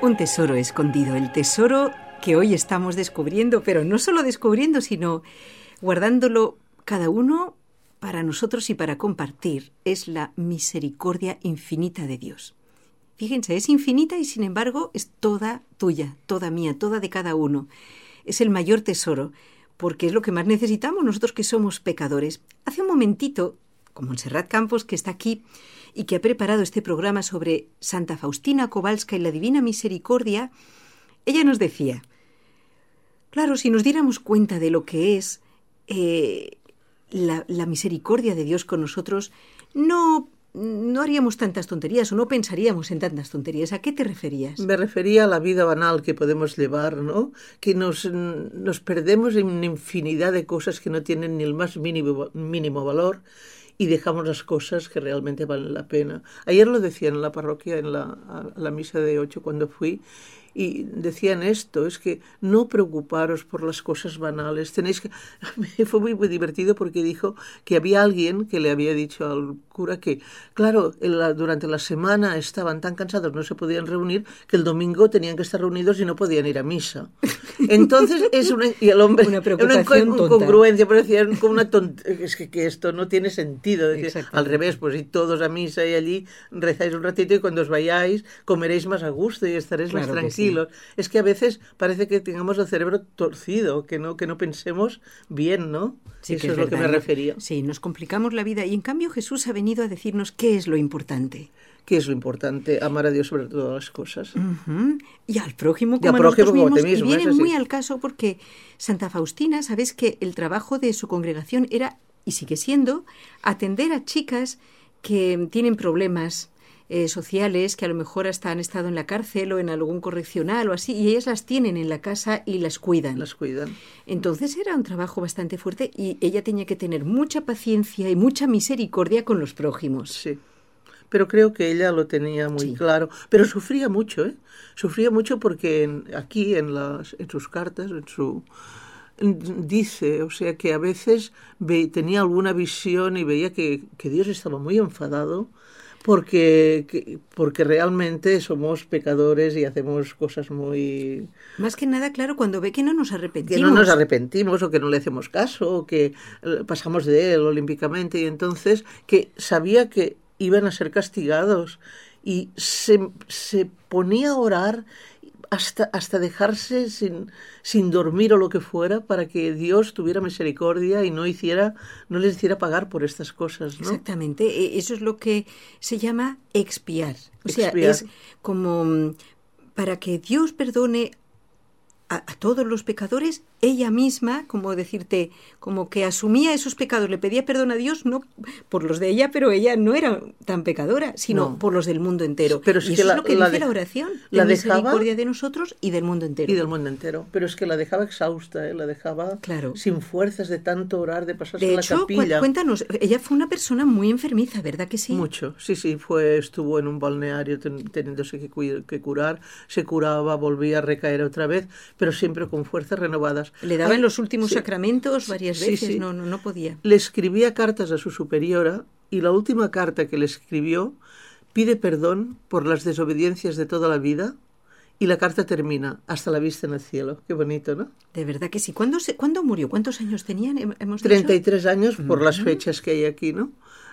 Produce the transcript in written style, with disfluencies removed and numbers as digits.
Un tesoro escondido, el tesoro que hoy estamos descubriendo, pero no solo descubriendo, sino guardándolo cada uno para nosotros y para compartir, es la misericordia infinita de Dios. Fíjense, es infinita y sin embargo es toda tuya, toda mía, toda de cada uno. Es el mayor tesoro, porque es lo que más necesitamos nosotros que somos pecadores. Hace un momentito, con Montserrat Campos, que está aquí y que ha preparado este programa sobre Santa Faustina Kowalska y la Divina Misericordia, ella nos decía, claro, si nos diéramos cuenta de lo que es la misericordia de Dios con nosotros, no haríamos tantas tonterías o no pensaríamos en tantas tonterías. ¿A qué te referías? Me refería a la vida banal que podemos llevar, ¿no? Que nos perdemos en una infinidad de cosas que no tienen ni el más mínimo valor y dejamos las cosas que realmente valen la pena. Ayer lo decían en la parroquia, en la misa de 8 cuando fui, y decían esto, es que no preocuparos por las cosas banales, tenéis que... Fue muy divertido porque dijo que había alguien que le había dicho al cura que, claro, durante la semana estaban tan cansados, no se podían reunir, que el domingo tenían que estar reunidos y no podían ir a misa. Entonces es y el hombre, una preocupación una incongruencia, pero decían como una es que esto no tiene sentido. Al revés, pues ir todos a misa y allí rezáis un ratito y cuando os vayáis comeréis más a gusto y estaréis más tranquilos. Sí. Es que a veces parece que tengamos el cerebro torcido, que no pensemos bien, ¿no? Sí, eso es lo que me refería. Sí, nos complicamos la vida y en cambio Jesús ha venido a decirnos qué es lo importante. ¿Qué es lo importante? Amar a Dios sobre todas las cosas. Uh-huh. Y al prójimo como a nosotros mismos. Y viene muy al caso porque Santa Faustina, sabes que el trabajo de su congregación era, y sigue siendo, atender a chicas que tienen problemas sociales, que a lo mejor hasta han estado en la cárcel o en algún correccional o así, y ellas las tienen en la casa y las cuidan. Las cuidan. Entonces era un trabajo bastante fuerte y ella tenía que tener mucha paciencia y mucha misericordia con los prójimos. Sí. Pero creo que ella lo tenía muy claro. Pero sufría mucho, ¿eh? Sufría mucho porque aquí en sus cartas, dice, o sea, que a veces tenía alguna visión y veía que Dios estaba muy enfadado porque realmente somos pecadores y hacemos cosas muy... Más que nada, claro, cuando ve que no nos arrepentimos. Que no nos arrepentimos o que no le hacemos caso o que pasamos de él olímpicamente y entonces que sabía que iban a ser castigados y se ponía a orar hasta dejarse sin dormir o lo que fuera para que Dios tuviera misericordia y no les hiciera pagar por estas cosas, ¿no? Exactamente, eso es lo que se llama expiar. O sea, es como para que Dios perdone a todos los pecadores, ella misma, como decirte, como que asumía esos pecados, le pedía perdón a Dios, no por los de ella, pero ella no era tan pecadora, sino por los del mundo entero. Pero y eso es lo que dice la oración, la misericordia de nosotros y del mundo entero. Y del mundo entero, pero es que la dejaba exhausta, la dejaba sin fuerzas de tanto orar, de pasarse en la capilla. De hecho, cuéntanos, ella fue una persona muy enfermiza, ¿verdad que sí? Mucho, sí, estuvo en un balneario teniéndose que curar, se curaba, volvía a recaer otra vez, pero siempre con fuerzas renovadas. Le daban los últimos sacramentos varias veces, no podía. Le escribía cartas a su superiora y la última carta que le escribió pide perdón por las desobediencias de toda la vida y la carta termina, hasta la vista en el cielo. Qué bonito, ¿no? De verdad que sí. ¿Cuándo murió? ¿Cuántos años tenían? 33 años por las fechas que hay aquí, ¿no?